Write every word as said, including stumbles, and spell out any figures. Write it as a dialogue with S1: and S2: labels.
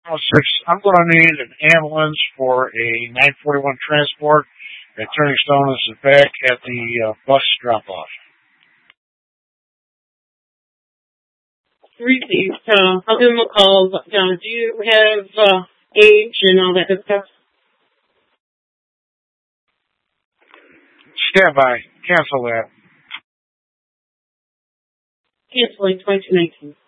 S1: Oh, six. I'm going to need an ambulance for a nine forty-one transport. And Turning Stone is back at the uh, bus drop-off.
S2: Received. Uh, I'll give him a call. But, uh, do you have uh, age and all that good stuff?
S1: Stand by. Cancel that.
S2: Canceling twenty nineteen.